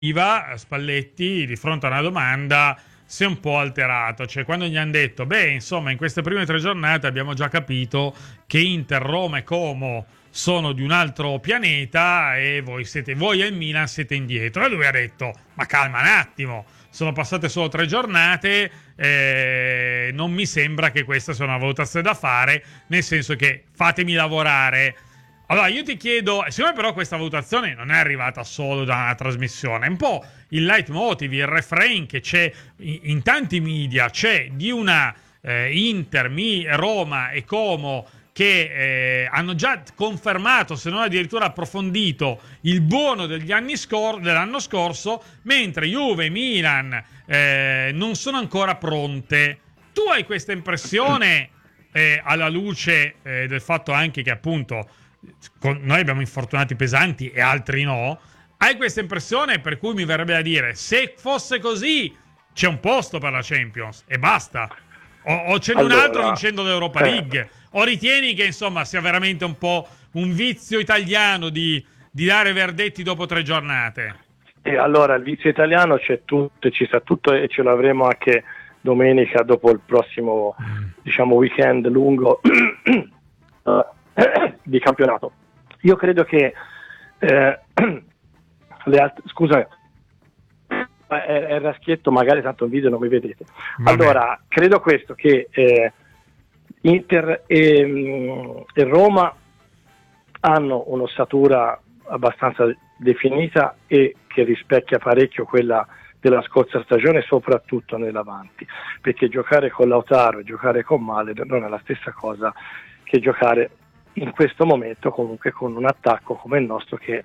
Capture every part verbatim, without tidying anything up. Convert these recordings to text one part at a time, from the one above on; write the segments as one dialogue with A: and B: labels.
A: Spalletti, di fronte a una domanda, si è un po' alterato. Cioè, quando gli hanno detto, beh, insomma, in queste prime tre giornate abbiamo già capito che Inter, Roma e Como sono di un altro pianeta e voi siete, voi e il Milan siete indietro. E lui ha detto, ma calma un attimo, sono passate solo tre giornate, eh, non mi sembra che questa sia una valutazione da fare, nel senso che fatemi lavorare. Allora, io ti chiedo, siccome però questa valutazione non è arrivata solo da una trasmissione, è un po' il leitmotiv, il refrain che c'è in, in tanti media, c'è di una eh, Inter, Mi, Roma e Como che eh, hanno già confermato, se non addirittura approfondito, il buono degli anni scor- dell'anno scorso, mentre Juve e Milan eh, non sono ancora pronte. Tu hai questa impressione eh, alla luce eh, del fatto anche che appunto noi abbiamo infortunati pesanti e altri no. Hai questa impressione per cui mi verrebbe da dire, se fosse così c'è un posto per la Champions e basta, o, o ce n'è allora, un altro vincendo l'Europa League, eh. o ritieni che insomma sia veramente un po' un vizio italiano di, di dare verdetti dopo tre giornate?
B: E allora il vizio italiano c'è tutto, ci sta tutto e ce l'avremo anche domenica dopo il prossimo mm. diciamo weekend lungo di campionato. Io credo che eh, le alt- scusa è, è il raschietto, magari tanto in video non mi vedete. Vabbè. Allora credo questo, che eh, Inter e, mh, e Roma hanno un'ossatura abbastanza definita e che rispecchia parecchio quella della scorsa stagione, soprattutto nell'avanti, perché giocare con Lautaro e giocare con Male non è la stessa cosa che giocare in questo momento comunque con un attacco come il nostro, che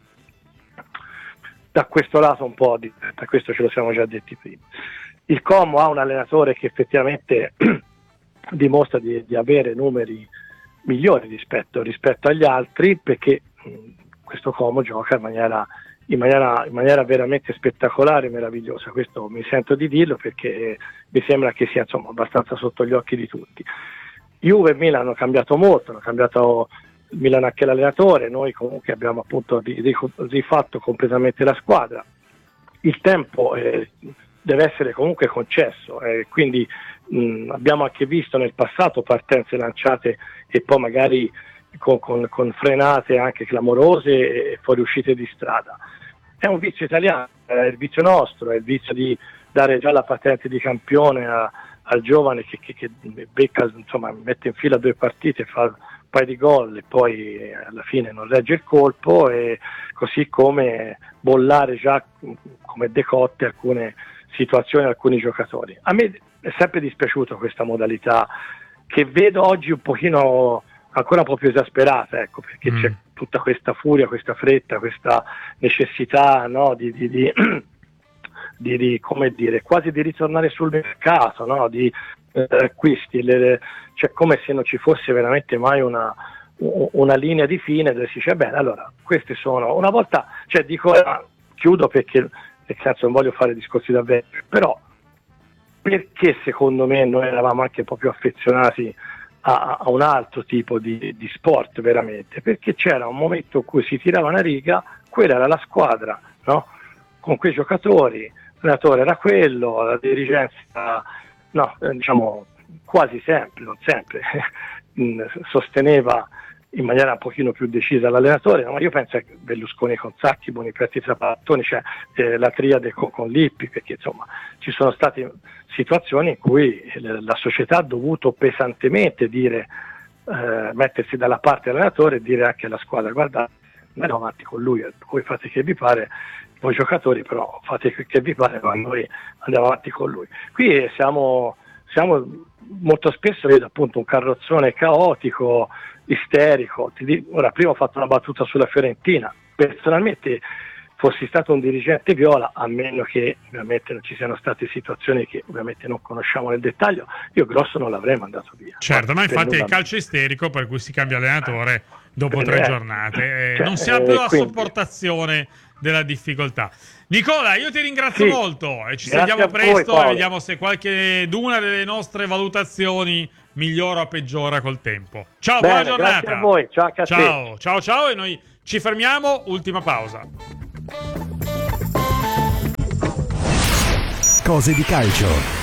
B: da questo lato un po' di da questo ce lo siamo già detti prima. Il Como ha un allenatore che effettivamente dimostra di, di avere numeri migliori rispetto, rispetto agli altri, perché mh, questo Como gioca in maniera, in, maniera, in maniera veramente spettacolare, meravigliosa. Questo mi sento di dirlo perché mi sembra che sia insomma abbastanza sotto gli occhi di tutti. Juve e Milan hanno cambiato molto, hanno cambiato il Milan anche l'allenatore, noi comunque abbiamo appunto rifatto completamente la squadra. Il tempo eh, deve essere comunque concesso, eh, quindi mh, abbiamo anche visto nel passato partenze lanciate e poi magari con, con, con frenate anche clamorose e fuoriuscite di strada. È un vizio italiano, è il vizio nostro, è il vizio di dare già la patente di campione a al giovane che, che, che becca, insomma, mette in fila due partite, fa un paio di gol e poi eh, alla fine non regge il colpo, e così come bollare già come decotte alcune situazioni, alcuni giocatori. A me è sempre dispiaciuta questa modalità, che vedo oggi un pochino ancora un po' più esasperata, ecco, perché mm. c'è tutta questa furia, questa fretta, questa necessità, no, di, di, di Di, di, come dire, quasi di ritornare sul mercato, no? Di eh, acquisti, le, le, cioè come se non ci fosse veramente mai una, una linea di fine dove si dice bene, allora queste sono, una volta, cioè dico, eh, chiudo perché nel senso non voglio fare discorsi davvero, però perché secondo me noi eravamo anche un po' più affezionati a, a un altro tipo di, di sport veramente, perché c'era un momento in cui si tirava una riga, quella era la squadra, no? Con quei giocatori, l'allenatore era quello, la dirigenza, no, diciamo quasi sempre, non sempre, sosteneva in maniera un pochino più decisa l'allenatore, no? Ma io penso che Berlusconi con Sacchi, Boniperti, Trapattoni, cioè eh, la triade con, con Lippi, perché insomma ci sono state situazioni in cui la società ha dovuto pesantemente dire, eh, mettersi dalla parte dell'allenatore e dire anche alla squadra, guardate, andiamo avanti con lui, voi fate che vi pare, voi giocatori però fate che vi pare, ma noi andiamo avanti con lui. Qui siamo, siamo molto spesso, vedo appunto un carrozzone caotico, isterico. Ti dico, ora prima ho fatto una battuta sulla Fiorentina, personalmente fossi stato un dirigente viola, a meno che ovviamente non ci siano state situazioni che ovviamente non conosciamo nel dettaglio, io Grosso non l'avrei mandato via.
A: Certo, ma infatti è il calcio isterico per cui si cambia allenatore dopo tre giornate, eh, cioè, non si ha più la quindi... sopportazione della difficoltà. Nicola, io ti ringrazio sì, molto e ci sentiamo presto voi, e vediamo se qualche d'una delle nostre valutazioni migliora o peggiora col tempo. Ciao,
B: bene,
A: buona giornata.
B: Grazie a voi, ciao, a
A: ciao, ciao, ciao, e noi ci fermiamo, ultima pausa.
C: cose di calcio.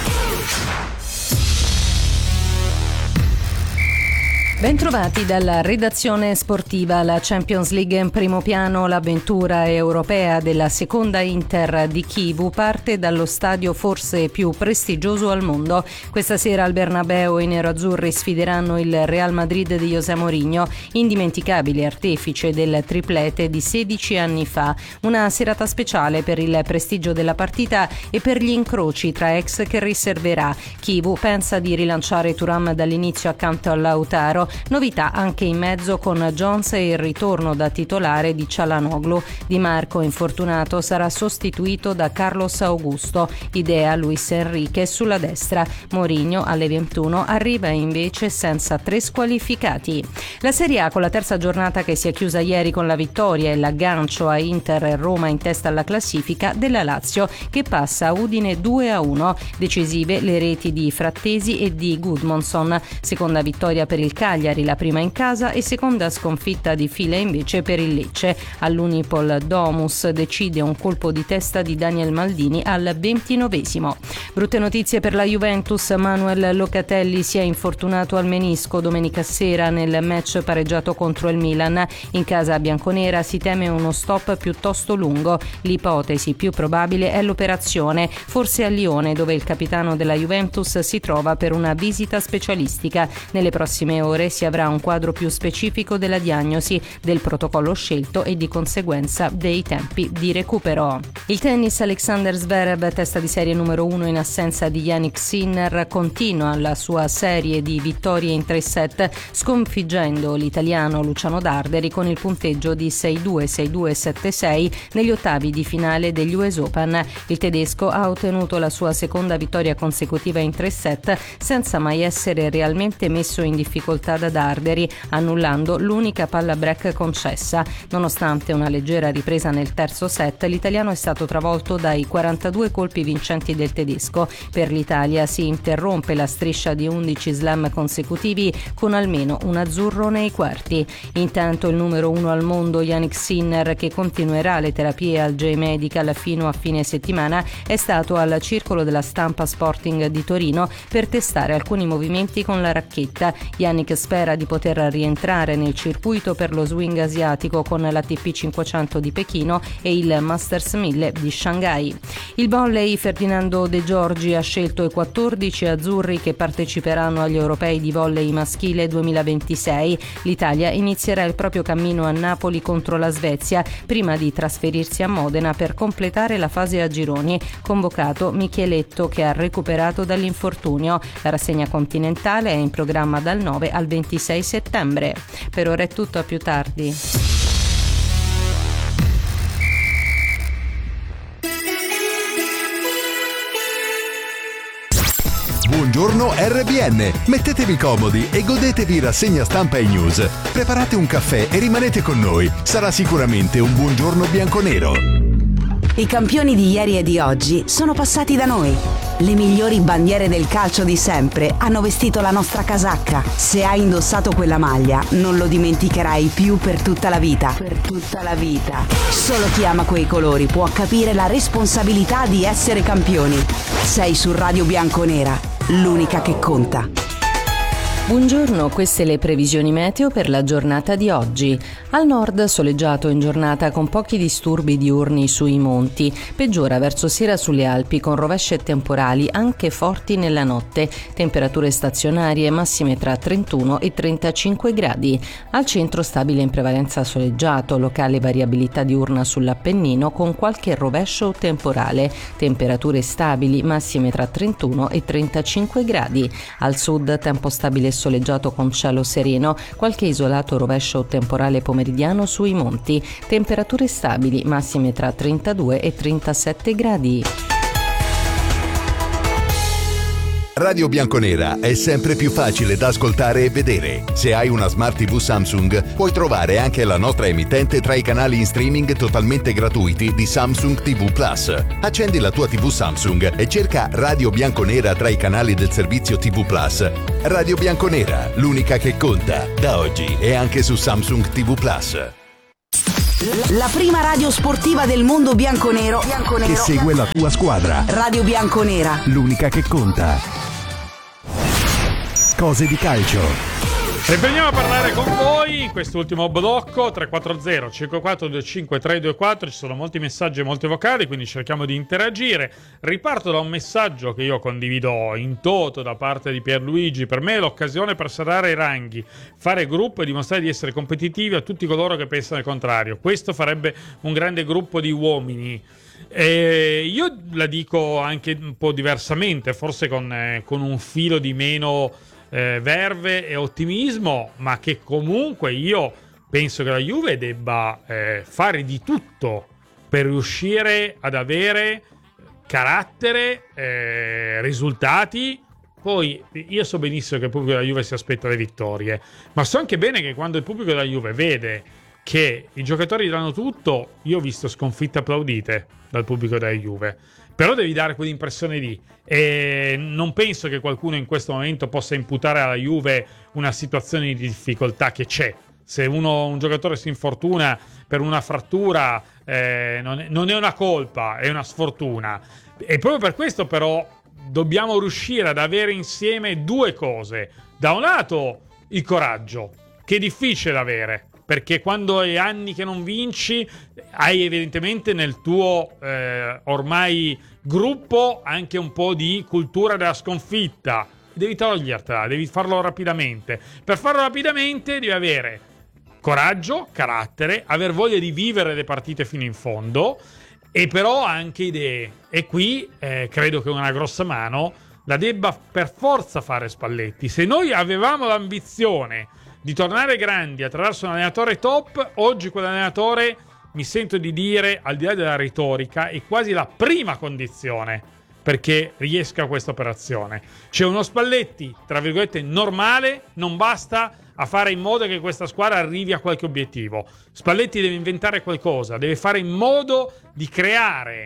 D: Bentrovati dalla redazione sportiva. La Champions League in primo piano, l'avventura europea della seconda Inter di Chievo parte dallo stadio forse più prestigioso al mondo. Questa sera al Bernabeu i neroazzurri sfideranno il Real Madrid di José Mourinho, indimenticabile artefice del triplete di sedici anni fa. Una serata speciale per il prestigio della partita e per gli incroci tra ex che riserverà. Chievo pensa di rilanciare Thuram dall'inizio accanto a Lautaro. Novità anche in mezzo con Jones e il ritorno da titolare di Çalhanoğlu. Di Marco, infortunato, sarà sostituito da Carlos Augusto. Idea Luis Enrique sulla destra. Mourinho alle ventuno arriva invece senza tre squalificati. La Serie A con la terza giornata che si è chiusa ieri con la vittoria e l'aggancio a Inter e Roma in testa alla classifica della Lazio che passa a Udine due a uno. Decisive le reti di Frattesi e di Gudmundsson. Seconda vittoria per il Cagliari, la prima in casa, e seconda sconfitta di fila invece per il Lecce. All'Unipol Domus decide un colpo di testa di Daniel Maldini al ventinovesimo. Brutte notizie per la Juventus. Manuel Locatelli si è infortunato al menisco domenica sera nel match pareggiato contro il Milan. In casa bianconera si teme uno stop piuttosto lungo. L'ipotesi più probabile è l'operazione, forse a Lione, dove il capitano della Juventus si trova per una visita specialistica. Nelle prossime ore si avrà un quadro più specifico della diagnosi, del protocollo scelto e di conseguenza dei tempi di recupero. Il tennis. Alexander Zverev, testa di serie numero uno in assenza di Jannik Sinner, continua la sua serie di vittorie in tre set, sconfiggendo l'italiano Luciano Darderi con il punteggio di sei due sei due sette sei negli ottavi di finale degli U S Open. Il tedesco ha ottenuto la sua seconda vittoria consecutiva in tre set senza mai essere realmente messo in difficoltà da Darderi, annullando l'unica palla break concessa. Nonostante una leggera ripresa nel terzo set, l'italiano è stato travolto dai quarantadue colpi vincenti del tedesco. Per l'Italia si interrompe la striscia di undici slam consecutivi con almeno un azzurro nei quarti. Intanto il numero uno al mondo Jannik Sinner, che continuerà le terapie al J-Medical fino a fine settimana, è stato al Circolo della Stampa Sporting di Torino per testare alcuni movimenti con la racchetta. Jannik spera di poter rientrare nel circuito per lo swing asiatico con l'A T P cinquecento di Pechino e il Masters mille di Shanghai. Il volley. Ferdinando De Giorgi ha scelto i quattordici azzurri che parteciperanno agli europei di volley maschile duemilaventisei. L'Italia inizierà il proprio cammino a Napoli contro la Svezia prima di trasferirsi a Modena per completare la fase a gironi. Convocato Micheletto, che ha recuperato dall'infortunio. La rassegna continentale è in programma dal nove al ventisei settembre. Per ora è tutto, a più tardi.
C: Buongiorno R B N, mettetevi comodi e godetevi rassegna stampa e news. Preparate un caffè e rimanete con noi, sarà sicuramente un buongiorno bianconero.
E: I campioni di ieri e di oggi sono passati da noi. Le migliori bandiere del calcio di sempre hanno vestito la nostra casacca. Se hai indossato quella maglia, non lo dimenticherai più per tutta la vita. Per tutta la vita. Solo chi ama quei colori può capire la responsabilità di essere campioni. Sei su Radio Bianconera, l'unica che conta.
D: Buongiorno, queste le previsioni meteo per la giornata di oggi. Al nord soleggiato in giornata con pochi disturbi diurni sui monti, peggiora verso sera sulle Alpi con rovesce e temporali anche forti nella notte, temperature stazionarie massime tra trentuno e trentacinque gradi. Al centro stabile in prevalenza soleggiato, locale variabilità diurna sull'Appennino con qualche rovescio o temporale, temperature stabili massime tra trentuno e trentacinque gradi. Al sud tempo stabile soleggiato con cielo sereno, qualche isolato rovescio o temporale pomeridiano sui monti, temperature stabili massime tra trentadue e trentasette gradi.
C: Radio Bianconera è sempre più facile da ascoltare e vedere. Se hai una Smart tivù Samsung, puoi trovare anche la nostra emittente tra i canali in streaming totalmente gratuiti di Samsung tivù Plus. Accendi la tua tivù Samsung e cerca Radio Bianconera tra i canali del servizio tivù Plus. Radio Bianconera, l'unica che conta, da oggi e anche su Samsung tivù Plus.
E: La prima radio sportiva del mondo bianconero, bianconero
F: che segue la tua squadra.
E: Radio Bianconera,
F: l'unica che conta. Cose di calcio.
A: Riprendiamo a parlare con voi in quest'ultimo blocco. Tre quattro zero cinque quattro due cinque tre due quattro. Ci sono molti messaggi e molte vocali, quindi cerchiamo di interagire. Riparto da un messaggio che io condivido in toto da parte di Pierluigi. Per me è l'occasione per serrare i ranghi, fare gruppo e dimostrare di essere competitivi a tutti coloro che pensano il contrario. Questo farebbe un grande gruppo di uomini. E io la dico anche un po' diversamente, forse con, eh, con un filo di meno Eh, verve e ottimismo, ma che comunque io penso che la Juve debba eh, fare di tutto per riuscire ad avere carattere, eh, risultati. Poi io so benissimo che il pubblico della Juve si aspetta le vittorie, ma so anche bene che quando il pubblico della Juve vede che i giocatori danno tutto, io ho visto sconfitte applaudite dal pubblico della Juve, però devi dare quell'impressione lì. E non penso che qualcuno in questo momento possa imputare alla Juve una situazione di difficoltà che c'è. Se uno, un giocatore si infortuna per una frattura, eh, non, è, non è una colpa, è una sfortuna. E proprio per questo però dobbiamo riuscire ad avere insieme due cose. Da un lato il coraggio, che è difficile da avere, perché quando hai anni che non vinci hai evidentemente nel tuo eh, ormai gruppo anche un po' di cultura della sconfitta. Devi togliertela, devi farlo rapidamente. Per farlo rapidamente devi avere coraggio, carattere, aver voglia di vivere le partite fino in fondo, e però anche idee. E qui eh, credo che una grossa mano la debba per forza fare Spalletti. Se noi avevamo l'ambizione di tornare grandi attraverso un allenatore top, oggi quell'allenatore, mi sento di dire, al di là della retorica, è quasi la prima condizione perché riesca questa operazione. C'è uno Spalletti, tra virgolette, normale, non basta a fare in modo che questa squadra arrivi a qualche obiettivo. Spalletti deve inventare qualcosa, deve fare in modo di creare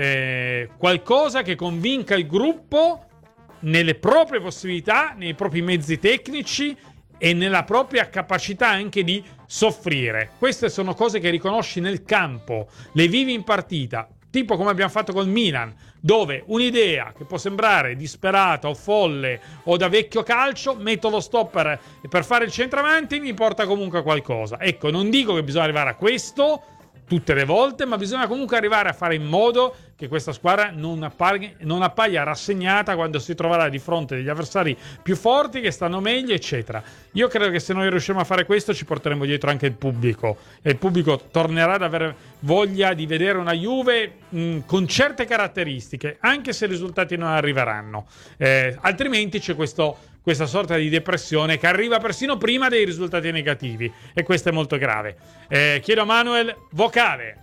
A: eh, qualcosa che convinca il gruppo nelle proprie possibilità, nei propri mezzi tecnici e nella propria capacità anche di soffrire. Queste sono cose che riconosci nel campo, le vivi in partita, tipo come abbiamo fatto col Milan, dove un'idea che può sembrare disperata o folle o da vecchio calcio, metto lo stopper per fare il centravanti, mi porta comunque a qualcosa. Ecco, non dico che bisogna arrivare a questo tutte le volte, ma bisogna comunque arrivare a fare in modo che questa squadra non appaia, non appaia rassegnata quando si troverà di fronte degli avversari più forti, che stanno meglio, eccetera. Io credo che se noi riusciamo a fare questo ci porteremo dietro anche il pubblico, e il pubblico tornerà ad avere voglia di vedere una Juve mh, con certe caratteristiche, anche se i risultati non arriveranno. Eh, altrimenti c'è questo questa sorta di depressione che arriva persino prima dei risultati negativi, e questo è molto grave. Eh, chiedo a Manuel, vocale.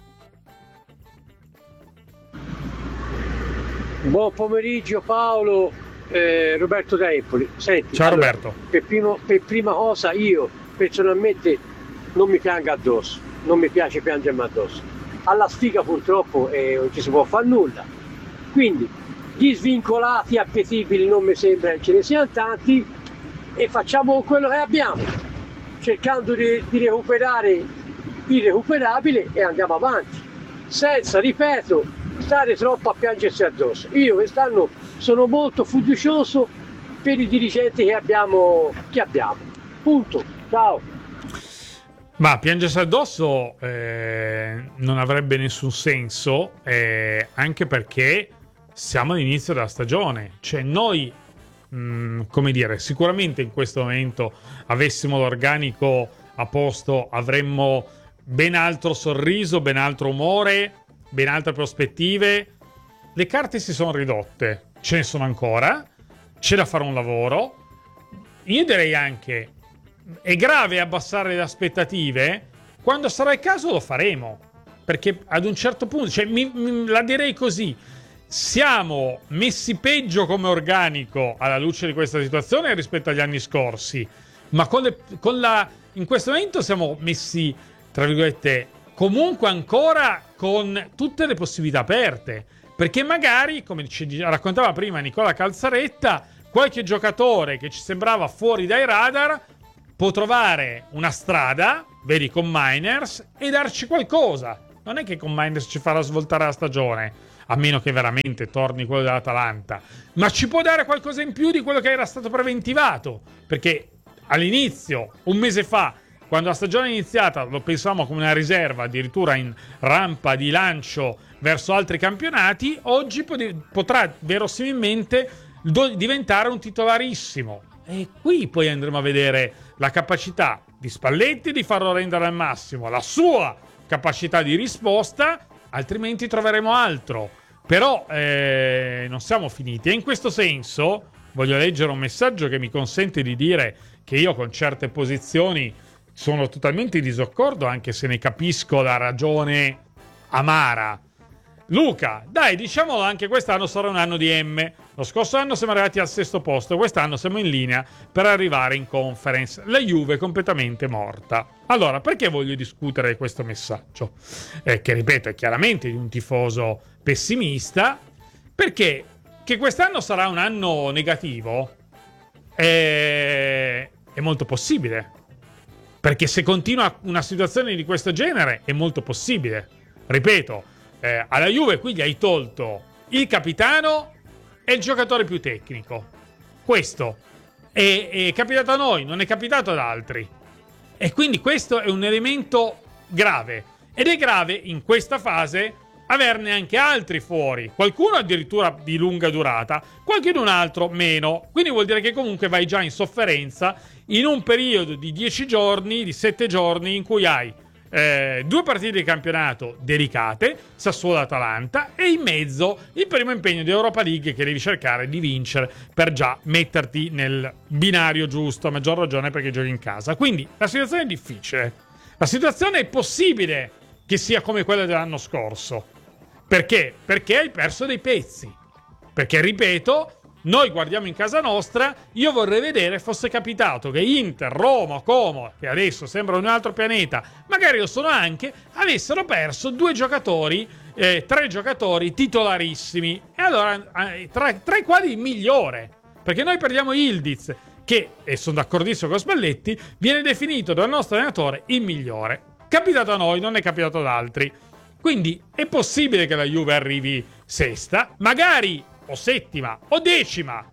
G: Buon pomeriggio Paolo, eh, Roberto da Empoli. Senti,
A: ciao
G: allora,
A: Roberto.
G: Per, primo, per prima cosa io personalmente non mi piango addosso, non mi piace piangermi addosso. Alla sfiga purtroppo eh, non ci si può fare nulla, quindi gli svincolati appetibili non mi sembra che ce ne siano tanti, e facciamo quello che abbiamo, cercando di, di recuperare il recuperabile, e andiamo avanti senza, ripeto, stare troppo a piangersi addosso. Io quest'anno sono molto fiducioso per i dirigenti che abbiamo, che abbiamo. Punto. Ciao.
A: Ma piangersi addosso eh, non avrebbe nessun senso, eh, anche perché siamo all'inizio della stagione. Cioè noi, mh, come dire, sicuramente in questo momento avessimo l'organico a posto, avremmo ben altro sorriso, ben altro umore, ben altre prospettive. Le carte si sono ridotte, ce ne sono ancora, c'è da fare un lavoro. Io direi anche, è grave abbassare le aspettative. Quando sarà il caso lo faremo, perché ad un certo punto, cioè, mi, mi, la direi così: siamo messi peggio come organico alla luce di questa situazione rispetto agli anni scorsi, ma con, le, con la, in questo momento siamo messi, tra virgolette, comunque ancora con tutte le possibilità aperte, perché magari, come ci raccontava prima Nicola Calzaretta, qualche giocatore che ci sembrava fuori dai radar può trovare una strada vedi con Miners, e darci qualcosa. Non è che con Miners ci farà svoltare la stagione, a meno che veramente torni quello dell'Atalanta, ma ci può dare qualcosa in più di quello che era stato preventivato, perché all'inizio, un mese fa, quando la stagione è iniziata, lo pensavamo come una riserva, addirittura in rampa di lancio verso altri campionati. Oggi potrà verosimilmente diventare un titolarissimo. E qui poi andremo a vedere la capacità di Spalletti di farlo rendere al massimo, la sua capacità di risposta, altrimenti troveremo altro. Però eh, non siamo finiti. E in questo senso voglio leggere un messaggio che mi consente di dire che io con certe posizioni sono totalmente in disaccordo, anche se ne capisco la ragione amara. Luca, dai, diciamolo, anche quest'anno sarà un anno di M. Lo scorso anno siamo arrivati al sesto posto, quest'anno siamo in linea per arrivare in Conference. La Juve è completamente morta. Allora, perché voglio discutere questo messaggio? Eh, che, ripeto, è chiaramente di un tifoso pessimista, perché che quest'anno sarà un anno negativo è, è molto possibile. Perché se continua una situazione di questo genere è molto possibile. Ripeto, eh, alla Juve qui gli hai tolto il capitano e il giocatore più tecnico. Questo è, è capitato a noi, non è capitato ad altri. E quindi questo è un elemento grave. Ed è grave in questa fase averne anche altri fuori. Qualcuno addirittura di lunga durata, qualcun altro meno. Quindi vuol dire che comunque vai già in sofferenza in un periodo di dieci giorni, di sette giorni, in cui hai eh, due partite di campionato delicate, Sassuolo-Atalanta, e in mezzo il primo impegno di Europa League che devi cercare di vincere per già metterti nel binario giusto, a maggior ragione perché giochi in casa. Quindi la situazione è difficile. La situazione è possibile che sia come quella dell'anno scorso. Perché? Perché hai perso dei pezzi. Perché, ripeto, noi guardiamo in casa nostra, io vorrei vedere fosse capitato che Inter, Roma, Como, che adesso sembra un altro pianeta, magari lo sono anche, avessero perso due giocatori, eh, tre giocatori titolarissimi, e allora eh, tra, tra i quali il migliore. Perché noi perdiamo Yildiz, che, e sono d'accordissimo con Spalletti, viene definito dal nostro allenatore il migliore. Capitato a noi, non è capitato ad altri. Quindi è possibile che la Juve arrivi sesta, magari o settima o decima.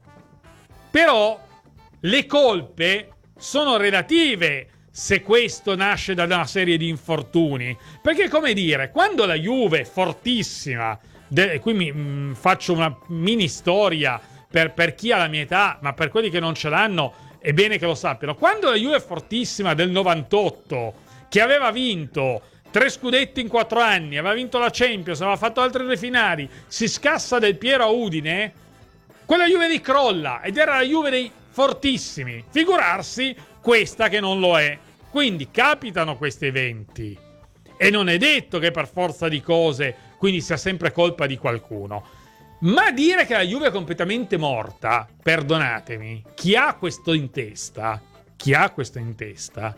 A: Però le colpe sono relative se questo nasce da una serie di infortuni. Perché, come dire, quando la Juve è fortissima, de- qui mi mh, faccio una mini storia per, per chi ha la mia età, ma per quelli che non ce l'hanno è bene che lo sappiano. Quando la Juve è fortissima del novantotto, che aveva vinto tre scudetti in quattro anni, aveva vinto la Champions, aveva fatto altre due finali, si scassa del Piero a Udine, quella Juve lì crolla, ed era la Juve dei fortissimi. Figurarsi questa che non lo è. Quindi capitano questi eventi e non è detto che per forza di cose quindi sia sempre colpa di qualcuno. Ma dire che la Juve è completamente morta, perdonatemi, chi ha questo in testa, chi ha questo in testa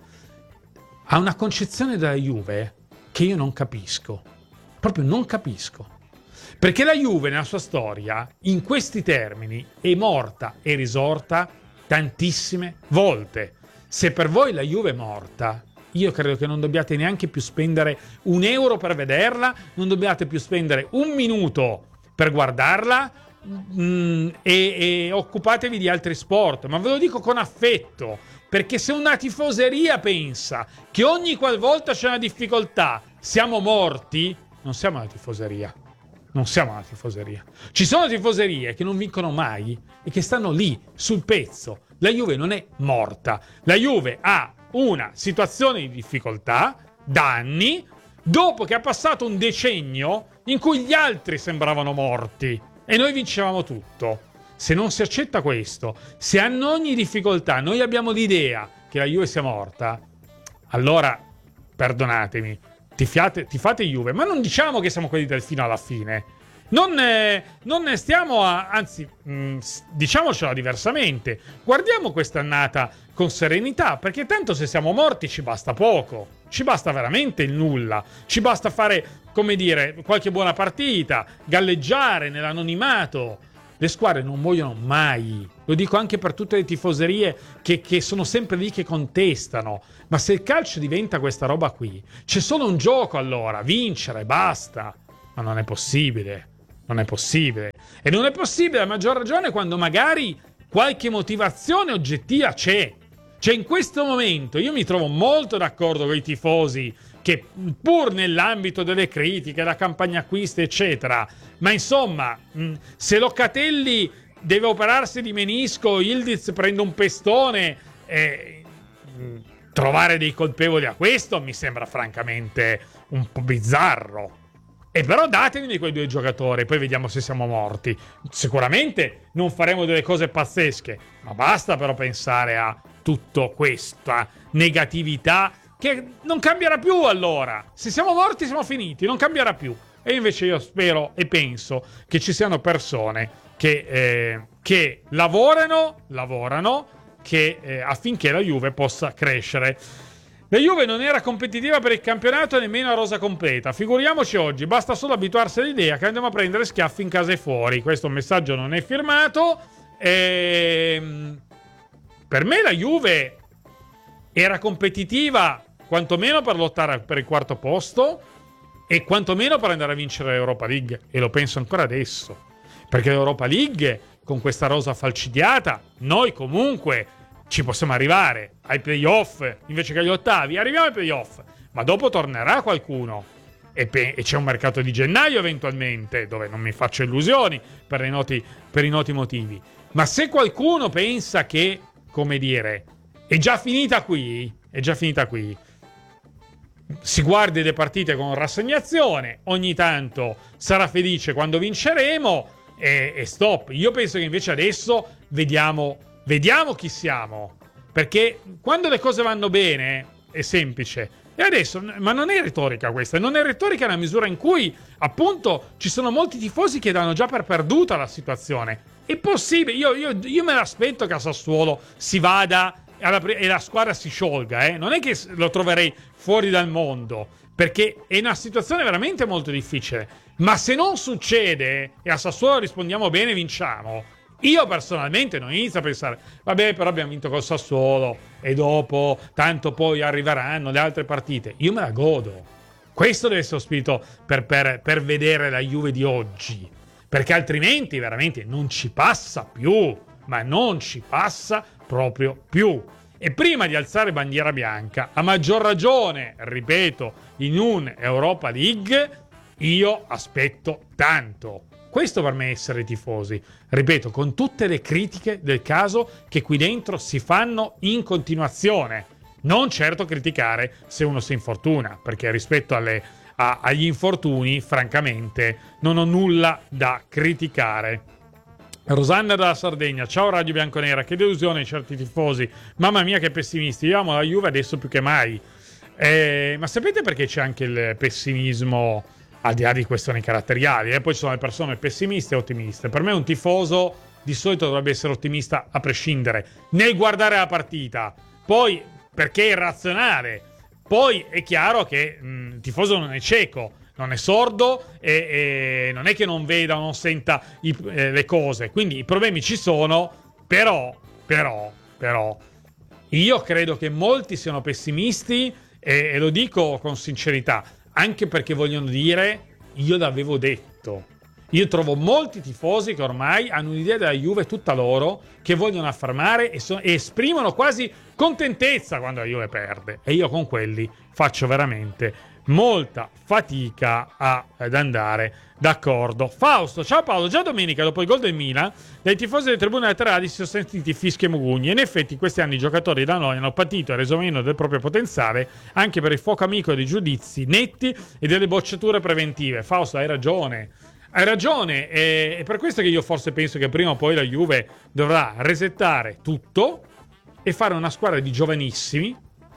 A: ha una concezione della Juve che io non capisco, proprio non capisco, perché la Juve nella sua storia in questi termini è morta e risorta tantissime volte. Se per voi la Juve è morta, io credo che non dobbiate neanche più spendere un euro per vederla, non dobbiate più spendere un minuto per guardarla, mm, e, e occupatevi di altri sport. Ma ve lo dico con affetto, perché se una tifoseria pensa che ogni qualvolta c'è una difficoltà siamo morti, non siamo una tifoseria. Non siamo una tifoseria. Ci sono tifoserie che non vincono mai e che stanno lì sul pezzo. La Juve non è morta. La Juve ha una situazione di difficoltà da anni, dopo che ha passato un decennio in cui gli altri sembravano morti e noi vincevamo tutto. Se non si accetta questo, se a ogni difficoltà noi abbiamo l'idea che la Juve sia morta, allora, perdonatemi, tifate, tifate Juve, ma non diciamo che siamo quelli del fino alla fine. Non, eh, non ne stiamo a... Anzi, mh, diciamocelo diversamente. Guardiamo quest'annata con serenità, perché tanto se siamo morti ci basta poco. Ci basta veramente il nulla. Ci basta fare, come dire, qualche buona partita, galleggiare nell'anonimato. le squadre non muoiono mai. Lo dico anche per tutte le tifoserie che, che sono sempre lì che contestano. Ma se il calcio diventa questa roba qui, c'è solo un gioco allora, vincere, basta. Ma non è possibile, non è possibile. E non è possibile a maggior ragione quando magari qualche motivazione oggettiva c'è. Cioè in questo momento io mi trovo molto d'accordo con i tifosi che pur nell'ambito delle critiche, la campagna acquisti eccetera, ma insomma se Locatelli deve operarsi di menisco, Yildiz prende un pestone, eh, trovare dei colpevoli a questo mi sembra francamente un po' bizzarro. E però datemi quei due giocatori, poi vediamo se siamo morti. Sicuramente non faremo delle cose pazzesche, ma basta però pensare a tutta questa negatività che non cambierà più allora. Se siamo morti siamo finiti, non cambierà più. E invece io spero e penso che ci siano persone che, eh, che lavorano, lavorano che, eh, affinché la Juve possa crescere. La Juve non era competitiva per il campionato nemmeno a rosa completa. Figuriamoci oggi, basta solo abituarsi all'idea che andiamo a prendere schiaffi in casa e fuori. Questo messaggio non è firmato. Ehm, per me la Juve era competitiva quantomeno per lottare per il quarto posto e quantomeno per andare a vincere l'Europa League. E lo penso ancora adesso. Perché l'Europa League, con questa rosa falcidiata, noi comunque ci possiamo arrivare ai playoff invece che agli ottavi. Arriviamo ai playoff, ma dopo tornerà qualcuno e, pe- e c'è un mercato di gennaio eventualmente, dove non mi faccio illusioni per i noti, per i noti motivi. Ma se qualcuno pensa che, come dire, è già finita qui, è già finita qui, si guardi le partite con rassegnazione, ogni tanto sarà felice quando vinceremo e, e stop. Io penso che invece adesso vediamo Vediamo chi siamo, perché quando le cose vanno bene è semplice. E adesso, ma non è retorica questa, non è retorica nella misura in cui appunto ci sono molti tifosi che danno già per perduta la situazione. È possibile, io, io, io me l'aspetto che a Sassuolo si vada alla, e la squadra si sciolga, eh? Non è che lo troverei fuori dal mondo, perché è una situazione veramente molto difficile. Ma se non succede e a Sassuolo rispondiamo bene, vinciamo, io personalmente non inizio a pensare, vabbè, però abbiamo vinto col Sassuolo e dopo, tanto poi arriveranno le altre partite. Io me la godo. Questo deve essere lo spirito per, per, per vedere la Juve di oggi. Perché altrimenti veramente non ci passa più. Ma non ci passa proprio più. E prima di alzare bandiera bianca, a maggior ragione, ripeto, in un Europa League, io aspetto tanto. Questo per me è essere tifosi, ripeto, con tutte le critiche del caso che qui dentro si fanno in continuazione. Non certo criticare se uno si infortuna, perché rispetto alle, a, agli infortuni, francamente, non ho nulla da criticare. Rosanna dalla Sardegna, ciao Radio Bianconera, che delusione certi tifosi, mamma mia che pessimisti, io amo la Juve adesso più che mai. Eh, ma sapete perché c'è anche il pessimismo al di là di questioni caratteriali, eh? Poi ci sono le persone pessimiste e ottimiste. Per me un tifoso di solito dovrebbe essere ottimista a prescindere nel guardare la partita, poi perché è irrazionale, poi è chiaro che mh, il tifoso non è cieco, non è sordo e, e non è che non veda o non senta i, eh, le cose, quindi i problemi ci sono, però però però io credo che molti siano pessimisti e, e lo dico con sincerità, anche perché vogliono dire io l'avevo detto. Io trovo molti tifosi che ormai hanno un'idea della Juve tutta loro, che vogliono affermare e, so- e esprimono quasi contentezza quando la Juve perde, e io con quelli faccio veramente molta fatica a, ad andare d'accordo. Fausto, ciao Paolo, già domenica dopo il gol del Milan dai tifosi delle tribune laterali si sono sentiti fischi e mugugni e in effetti in questi anni i giocatori da noi hanno patito e reso meno del proprio potenziale anche per il fuoco amico dei giudizi netti e delle bocciature preventive. Fausto, hai ragione, hai ragione e è per questo che io forse penso che prima o poi la Juve dovrà resettare tutto e fare una squadra di giovanissimi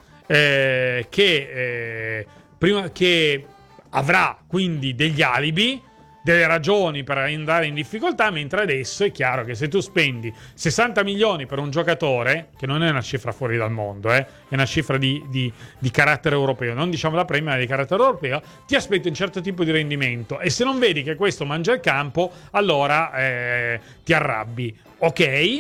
A: eh, che, eh, prima, che avrà quindi degli alibi delle ragioni per andare in difficoltà, mentre adesso è chiaro che se tu spendi sessanta milioni per un giocatore, che non è una cifra fuori dal mondo, eh, è una cifra di, di, di carattere europeo, non diciamo la Premier, ma di carattere europeo, ti aspetti un certo tipo di rendimento, e se non vedi che questo mangia il campo, allora eh, ti arrabbi. Ok,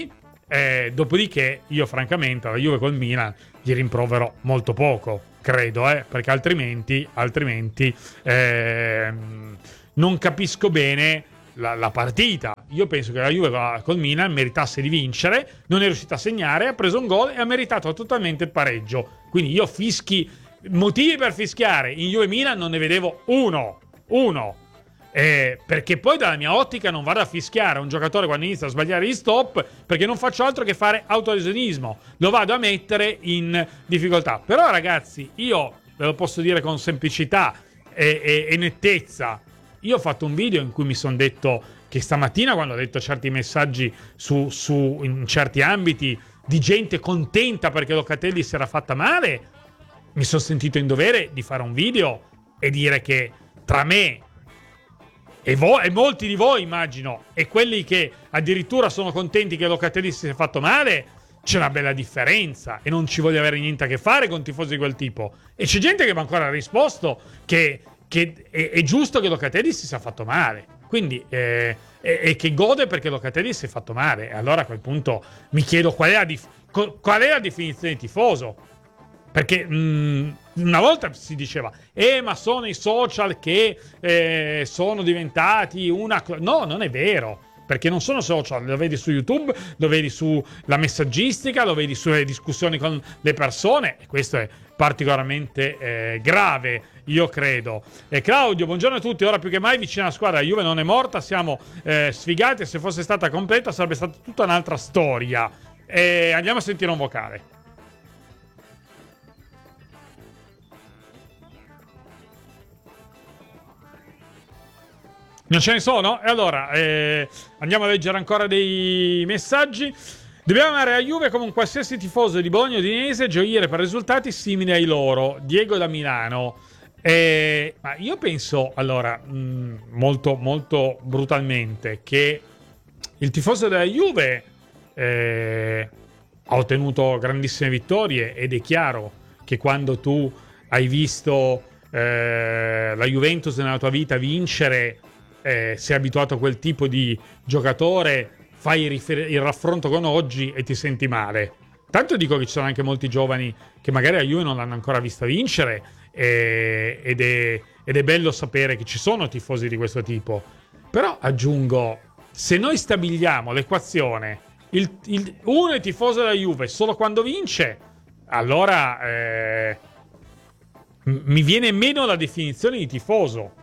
A: eh, dopodiché io francamente alla Juve col Milan gli rimprovero molto poco, credo, eh, perché altrimenti, altrimenti eh, non capisco bene la, la partita. Io penso che la Juve col Milan meritasse di vincere, non è riuscita a segnare, ha preso un gol e ha meritato totalmente il pareggio. Quindi io fischi, motivi per fischiare in Juve Milan non ne vedevo uno, uno. Eh, perché poi dalla mia ottica non vado a fischiare un giocatore quando inizia a sbagliare gli stop, perché non faccio altro che fare autolesionismo, lo vado a mettere in difficoltà. Però ragazzi, io ve lo posso dire con semplicità e, e, e nettezza, io ho fatto un video in cui mi sono detto che stamattina, quando ho detto certi messaggi su, su in certi ambiti di gente contenta perché Locatelli si era fatta male, mi sono sentito in dovere di fare un video e dire che tra me e, vo- e molti di voi, immagino, e quelli che addirittura sono contenti che Locatelli si sia fatto male, c'è una bella differenza, e non ci voglio avere niente a che fare con tifosi di quel tipo. E c'è gente che mi ha ancora risposto che, che è, è giusto che Locatelli si sia fatto male, quindi eh, e, e che gode perché Locatelli si è fatto male. E allora a quel punto mi chiedo qual è la, dif- qual è la definizione di tifoso, perché mh, una volta si diceva eh ma sono i social che eh, sono diventati una... No, non è vero, perché non sono social, lo vedi su YouTube, lo vedi sulla messaggistica, lo vedi sulle discussioni con le persone, e questo è particolarmente eh, grave, io credo. E Claudio, buongiorno a tutti, ora più che mai vicino alla squadra, la Juve non è morta, siamo eh, sfigati, se fosse stata completa sarebbe stata tutta un'altra storia. E andiamo a sentire un vocale. Non ce ne sono? E allora eh, andiamo a leggere ancora dei messaggi. Dobbiamo amare la Juve come un qualsiasi tifoso di Bologna o Udinese, gioire per risultati simili ai loro. Diego da Milano. Eh, ma io penso, allora, mh, molto, molto brutalmente, che il tifoso della Juve eh, ha ottenuto grandissime vittorie, ed è chiaro che quando tu hai visto eh, la Juventus nella tua vita vincere, Eh, sei abituato a quel tipo di giocatore, fai il, rifer- il raffronto con oggi e ti senti male. Tanto dico che ci sono anche molti giovani che magari a Juve non l'hanno ancora vista vincere, eh, ed, è, ed è bello sapere che ci sono tifosi di questo tipo. Però aggiungo, se noi stabiliamo l'equazione, il, il, uno è tifoso della Juve solo quando vince, allora eh, m- mi viene meno la definizione di tifoso.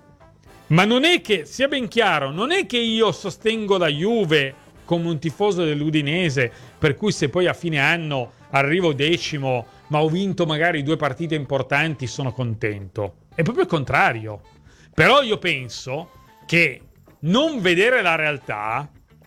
A: Ma non è che, sia ben chiaro, non è che io sostengo la Juve come un tifoso dell'Udinese, per cui se poi a fine anno arrivo decimo, ma ho vinto magari due partite importanti, sono contento. È proprio il contrario. Però io penso che non vedere la realtà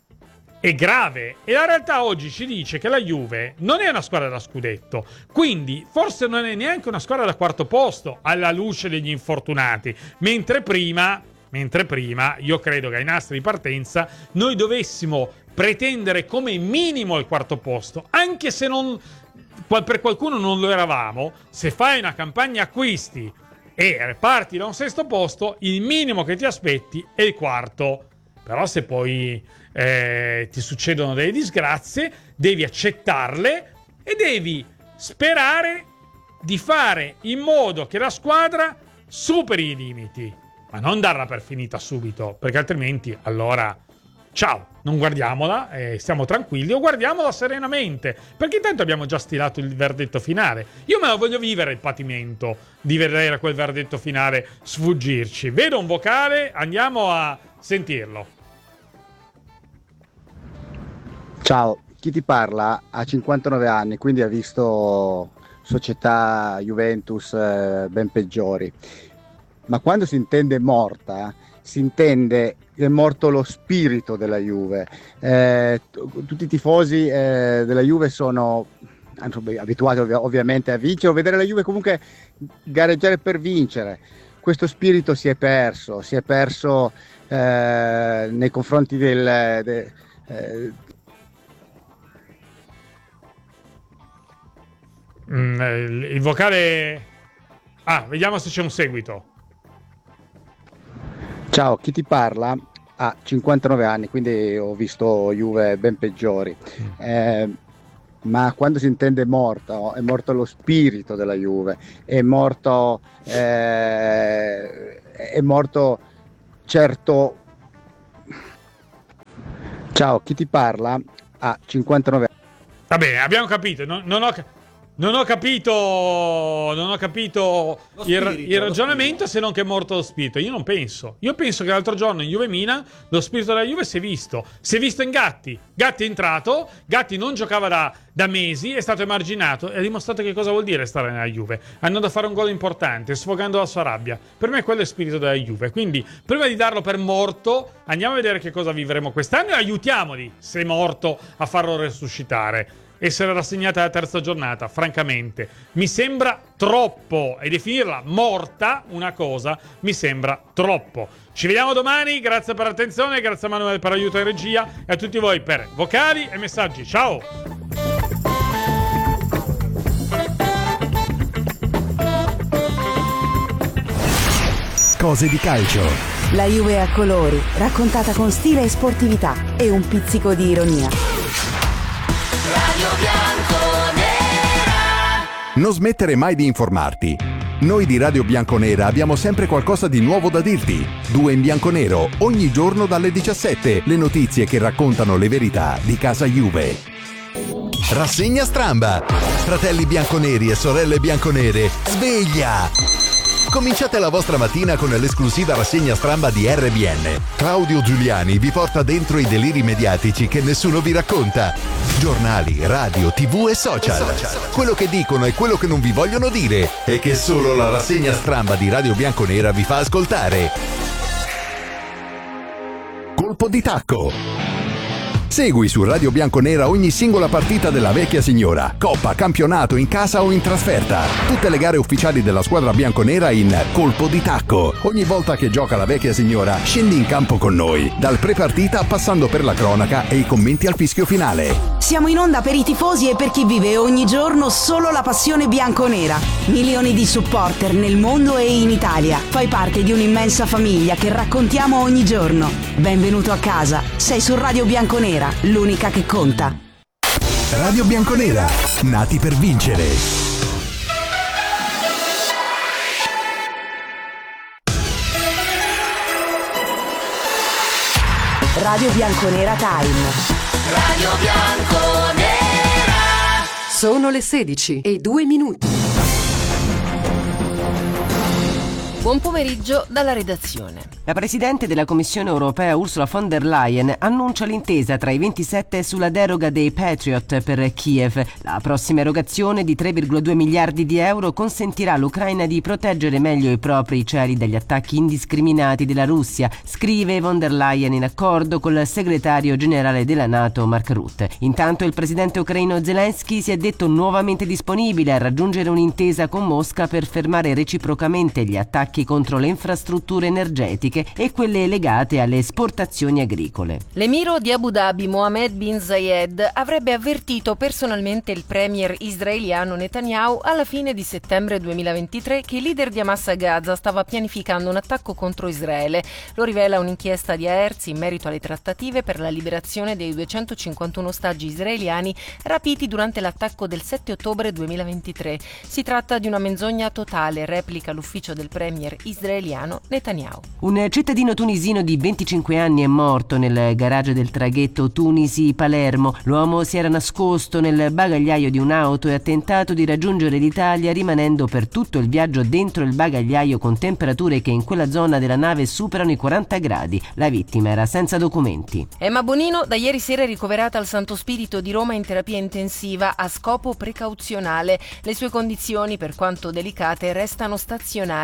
A: è grave, e la realtà oggi ci dice che la Juve non è una squadra da scudetto, quindi forse non è neanche una squadra da quarto posto alla luce degli infortunati, mentre prima... Mentre prima io credo che ai nastri di partenza noi dovessimo pretendere come minimo il quarto posto, anche se non, per qualcuno non lo eravamo. Se fai una campagna acquisti e parti da un sesto posto, il minimo che ti aspetti è il quarto. Però se poi eh, ti succedono delle disgrazie, devi accettarle e devi sperare di fare in modo che la squadra superi i limiti. Ma non darla per finita subito, perché altrimenti allora ciao, non guardiamola e stiamo tranquilli, o guardiamola serenamente, perché intanto abbiamo già stilato il verdetto finale. Io me la voglio vivere il patimento di vedere quel verdetto finale sfuggirci. Vedo un vocale, andiamo a sentirlo.
H: Ciao, chi ti parla ha cinquantanove anni, quindi ha visto società Juventus eh, ben peggiori. Ma quando si intende morta, si intende che è morto lo spirito della Juve. Eh, t- tutti i tifosi eh, della Juve sono abituati ov- ovviamente a vincere, o vedere la Juve comunque gareggiare per vincere. Questo spirito si è perso, si è perso eh, nei confronti del... De, eh,
A: mm, il, il vocale... Ah, vediamo se c'è un seguito.
H: Ciao, chi ti parla ha cinquantanove anni, quindi ho visto Juve ben peggiori. Eh, ma quando si intende morta, è morto lo spirito della Juve, è morto, eh, è morto certo. Ciao, chi ti parla ha cinquantanove anni.
A: Va bene, abbiamo capito. Non, non, ho, non ho capito. Non ho capito il, il ragionamento, se non che è morto lo spirito. Io non penso. Io penso che l'altro giorno in Juve Milan lo spirito della Juve si è visto. Si è visto in Gatti. Gatti è entrato. Gatti non giocava da, da mesi. È stato emarginato. E ha dimostrato che cosa vuol dire stare nella Juve. Hanno da fare un gol importante, sfogando la sua rabbia. Per me quello è il spirito della Juve. Quindi, prima di darlo per morto, andiamo a vedere che cosa vivremo quest'anno e aiutiamoli, se è morto, a farlo resuscitare. Essere rassegnata alla terza giornata, francamente, mi sembra troppo. E definirla morta una cosa mi sembra troppo. Ci vediamo domani, grazie per l'attenzione, grazie a Manuele per l'aiuto in regia e a tutti voi per vocali e messaggi. Ciao!
F: Cose di calcio.
E: La Juve a colori, raccontata con stile e sportività e un pizzico di ironia.
I: Radio Bianconera.
C: Non smettere mai di informarti. Noi di Radio Bianconera abbiamo sempre qualcosa di nuovo da dirti. Due in bianconero, ogni giorno dalle diciassette, le notizie che raccontano le verità di casa Juve. Rassegna Stramba. Fratelli bianconeri e sorelle bianconere, sveglia! Cominciate la vostra mattina con l'esclusiva rassegna Stramba di R B N. Claudio Giuliani vi porta dentro i deliri mediatici che nessuno vi racconta. Giornali, radio, tv e social. Quello che dicono e quello che non vi vogliono dire e che solo la rassegna Stramba di Radio Bianconera vi fa ascoltare. Colpo di tacco. Segui su Radio Bianconera ogni singola partita della vecchia signora, coppa, campionato, in casa o in trasferta. Tutte le gare ufficiali della squadra bianconera in Colpo di Tacco. Ogni volta che gioca la vecchia signora, scendi in campo con noi, dal pre-partita passando per la cronaca e i commenti al fischio finale.
E: Siamo in onda per i tifosi e per chi vive ogni giorno solo la passione bianconera. Milioni di supporter nel mondo e in Italia. Fai parte di un'immensa famiglia che raccontiamo ogni giorno. Benvenuto a casa. Sei su Radio Bianconera, l'unica che conta.
F: Radio Bianconera, nati per vincere.
E: Radio Bianconera Time.
I: Radio Bianconera.
J: Sono le sedici e due minuti.
D: Buon pomeriggio dalla redazione.
K: La Presidente della Commissione Europea Ursula von der Leyen annuncia l'intesa tra i ventisette sulla deroga dei Patriot per Kiev. La prossima erogazione di tre virgola due miliardi di euro consentirà all'Ucraina di proteggere meglio i propri cieli dagli attacchi indiscriminati della Russia, scrive von der Leyen in accordo col segretario generale della NATO Mark Rutte. Intanto il presidente ucraino Zelensky si è detto nuovamente disponibile a raggiungere un'intesa con Mosca per fermare reciprocamente gli attacchi contro le infrastrutture energetiche e quelle legate alle esportazioni agricole.
D: L'emiro di Abu Dhabi Mohammed bin Zayed avrebbe avvertito personalmente il premier israeliano Netanyahu alla fine di settembre duemilaventitré che il leader di Hamas a Gaza stava pianificando un attacco contro Israele. Lo rivela un'inchiesta di Haaretz in merito alle trattative per la liberazione dei duecentocinquantuno ostaggi israeliani rapiti durante l'attacco del sette ottobre duemilaventitré. Si tratta di una menzogna totale, replica l'ufficio del premier israeliano Netanyahu.
K: Un cittadino tunisino di venticinque anni è morto nel garage del traghetto Tunisi-Palermo. L'uomo si era nascosto nel bagagliaio di un'auto e ha tentato di raggiungere l'Italia rimanendo per tutto il viaggio dentro il bagagliaio con temperature che in quella zona della nave superano i quaranta gradi. La vittima era senza documenti.
D: Emma Bonino da ieri sera è ricoverata al Santo Spirito di Roma in terapia intensiva a scopo precauzionale. Le sue condizioni, per quanto delicate, restano stazionarie.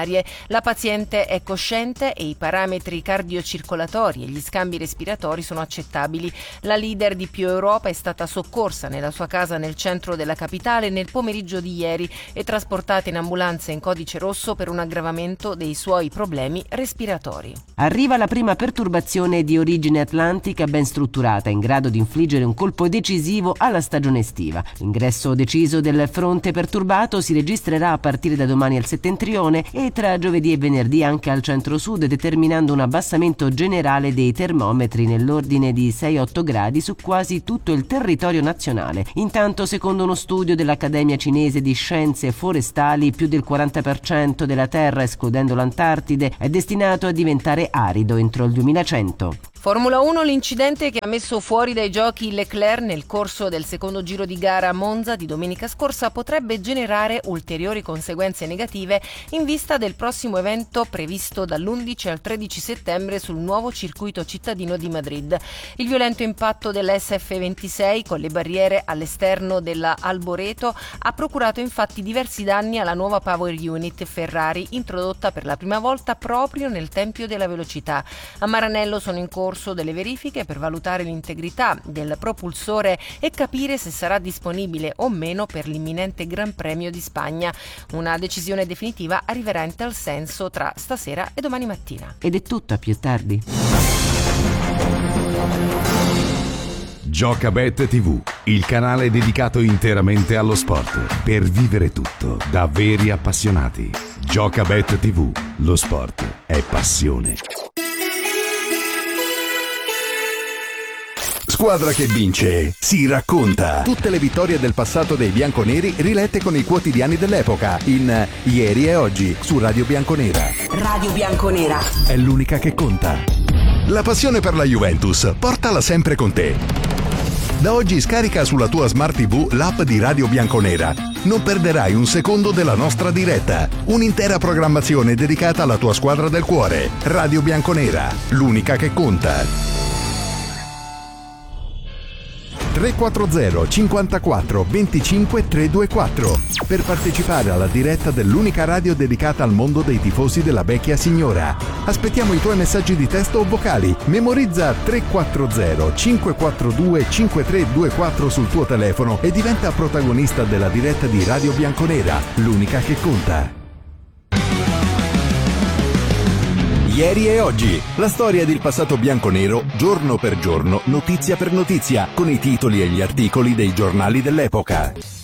D: La paziente è cosciente e i parametri cardiocircolatori e gli scambi respiratori sono accettabili. La leader di Più Europa è stata soccorsa nella sua casa nel centro della capitale nel pomeriggio di ieri e trasportata in ambulanza in codice rosso per un aggravamento dei suoi problemi respiratori.
K: Arriva la prima perturbazione di origine atlantica ben strutturata, in grado di infliggere un colpo decisivo alla stagione estiva. L'ingresso deciso del fronte perturbato si registrerà a partire da domani al settentrione e tra giovedì e venerdì anche al centro-sud, determinando un abbassamento generale dei termometri nell'ordine di sei otto gradi su quasi tutto il territorio nazionale. Intanto, secondo uno studio dell'Accademia Cinese di Scienze Forestali, più del quaranta per cento della Terra, escludendo l'Antartide, è destinato a diventare arido entro il duemilacento.
D: Formula uno, l'incidente che ha messo fuori dai giochi Leclerc nel corso del secondo giro di gara a Monza di domenica scorsa potrebbe generare ulteriori conseguenze negative in vista del prossimo evento previsto dall'undici al tredici settembre sul nuovo circuito cittadino di Madrid. Il violento impatto dell'S F ventisei con le barriere all'esterno della Alboreto ha procurato infatti diversi danni alla nuova Power Unit Ferrari, introdotta per la prima volta proprio nel Tempio della Velocità. A Maranello sono in corso delle verifiche per valutare l'integrità del propulsore e capire se sarà disponibile o meno per l'imminente Gran Premio di Spagna. Una decisione definitiva arriverà in tal senso tra stasera e domani mattina.
K: Ed è tutto, a più tardi.
F: Giocabet tivù, il canale dedicato interamente allo sport, per vivere tutto da veri appassionati. Giocabet tivù, lo sport è passione.
C: Squadra che vince si racconta. Tutte le vittorie del passato dei bianconeri rilette con i quotidiani dell'epoca in Ieri e Oggi su Radio Bianconera.
E: Radio Bianconera
C: è l'unica che conta. La passione per la Juventus, portala sempre con te. Da oggi scarica sulla tua Smart tivù l'app di Radio Bianconera. Non perderai un secondo della nostra diretta. Un'intera programmazione dedicata alla tua squadra del cuore. Radio Bianconera, l'unica che conta. tre quattro zero cinquantaquattro venticinque trecentoventiquattro per partecipare alla diretta dell'unica radio dedicata al mondo dei tifosi della vecchia signora. Aspettiamo i tuoi messaggi di testo o vocali. Memorizza tre quattro zero cinque quattro due cinque tre due quattro sul tuo telefono e diventa protagonista della diretta di Radio Bianconera, l'unica che conta. Ieri e Oggi, la storia del passato bianconero, giorno per giorno, notizia per notizia, con i titoli e gli articoli dei giornali dell'epoca.